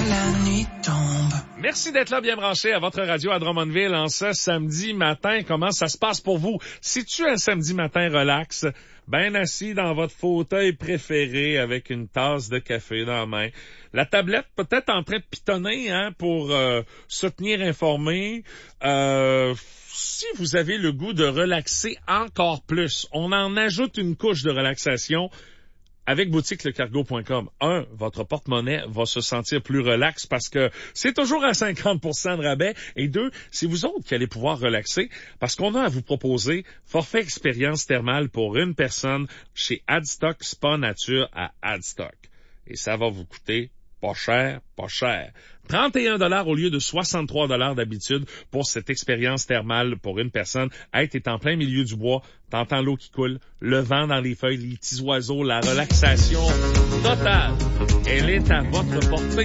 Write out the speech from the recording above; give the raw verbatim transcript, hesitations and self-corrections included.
la nuit tombe. Merci d'être là, bien branché à votre radio à Drummondville en ce samedi matin. Comment ça se passe pour vous? Si tu un samedi matin relax, bien assis dans votre fauteuil préféré avec une tasse de café dans la main, la tablette peut-être en train de pitonner hein, pour euh, se tenir informé. Euh, si vous avez le goût de relaxer encore plus, on en ajoute une couche de relaxation. Avec boutique le cargo point com, un, votre porte-monnaie va se sentir plus relax parce que c'est toujours à cinquante pour cent de rabais. Et deux, c'est vous autres qui allez pouvoir relaxer parce qu'on a à vous proposer forfait expérience thermale pour une personne chez Adstock Spa Nature à Adstock. Et ça va vous coûter pas cher, pas cher. trente et un dollars au lieu de soixante-trois dollars d'habitude pour cette expérience thermale pour une personne. Hey, t'es en plein milieu du bois, t'entends l'eau qui coule, le vent dans les feuilles, les petits oiseaux, la relaxation totale. Elle est à votre portée.